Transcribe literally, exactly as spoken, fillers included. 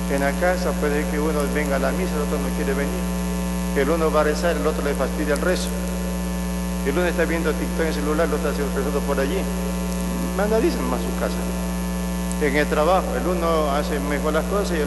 En la casa puede que uno venga a la misa, el otro no quiere venir. El uno va a rezar, el otro le fastidia el rezo. El uno está viendo TikTok en el celular, el otro está rezando por allí. Mandadísimo a su casa. En el trabajo, el uno hace mejor las cosas y el